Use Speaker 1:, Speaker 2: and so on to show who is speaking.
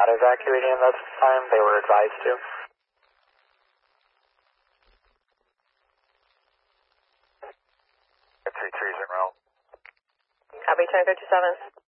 Speaker 1: not evacuating at that time. They were advised to.
Speaker 2: 3-3's en route.
Speaker 3: Copy, 1057.